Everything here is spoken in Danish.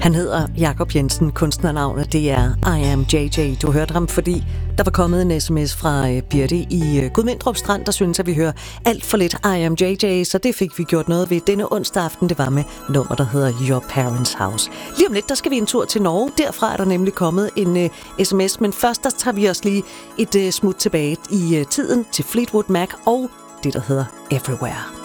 Han hedder Jakob Jensen, kunstnernavnet det er I Am JJ. Du hørte ham, fordi der var kommet en sms fra Birte i Gudmindrup Strand, der synes, at vi hører alt for lidt I Am JJ, så det fik vi gjort noget ved denne onsdag aften. Det var med nummer, der hedder Your Parents' House. Lige om lidt, der skal vi en tur til Norge. Derfra er der nemlig kommet en sms, men først der tager vi os lige et smut tilbage i tiden til Fleetwood Mac og det, der hedder Everywhere.